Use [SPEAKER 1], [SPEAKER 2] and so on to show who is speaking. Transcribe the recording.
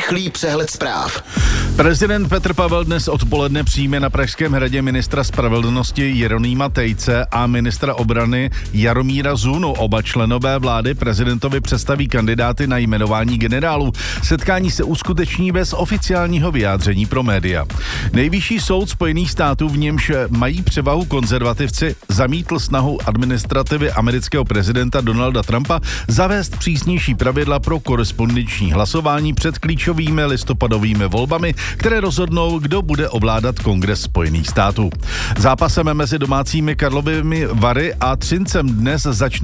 [SPEAKER 1] rychlý přehled zpráv.
[SPEAKER 2] Prezident Petr Pavel dnes odpoledne přijme na Pražském hradě ministra spravedlnosti Jeronýma Tejce a ministra obrany Jaromíra Zunu. Oba členové vlády prezidentovi představí kandidáty na jmenování generálů. Setkání se uskuteční bez oficiálního vyjádření pro média. Nejvyšší soud Spojených států, v němž mají převahu konzervativci, zamítl snahu administrativy amerického prezidenta Donalda Trumpa zavést přísnější pravidla pro korespondenční hlasování před klíčovými listopadovými volbami, které rozhodnou, kdo bude ovládat Kongres Spojených států. Zápasem mezi domácími Karlovými Vary a Třincem dnes začne